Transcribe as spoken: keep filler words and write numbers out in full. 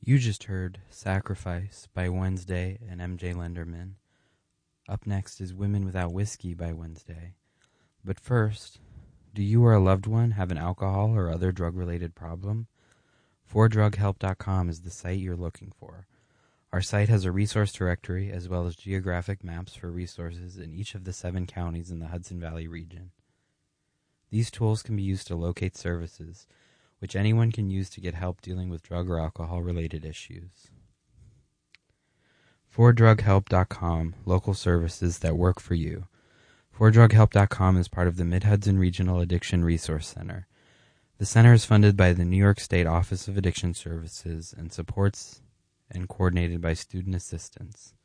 You just heard Sacrifice by Wednesday and M J Lenderman. Up next is Women Without Whiskey by Wednesday. But first, do you or a loved one have an alcohol or other drug-related problem? for drug help dot com is the site you're looking for. Our site has a resource directory as well as geographic maps for resources in each of the seven counties in the Hudson Valley region. These tools can be used to locate services, which anyone can use to get help dealing with drug or alcohol-related issues. for drug help dot com, local services that work for you. for drug help dot com is part of the Mid-Hudson Regional Addiction Resource Center. The center is funded by the New York State Office of Addiction Services and supports and coordinated by Student Assistance.